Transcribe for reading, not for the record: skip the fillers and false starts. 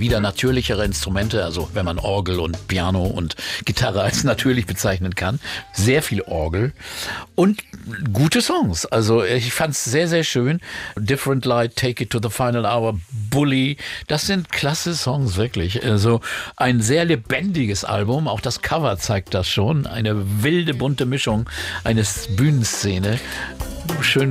wieder natürlichere Instrumente, also wenn man Orgel und Piano und Gitarre als natürlich bezeichnen kann. Sehr viel Orgel und gute Songs. Also ich fand es sehr, sehr schön. Different Light, Take It to the Final Hour, Bully, das sind klasse Songs, wirklich. Also ein sehr lebendiges Album, auch das Cover zeigt das schon. Eine wilde, bunte Mischung eines Bühnenszene. Schön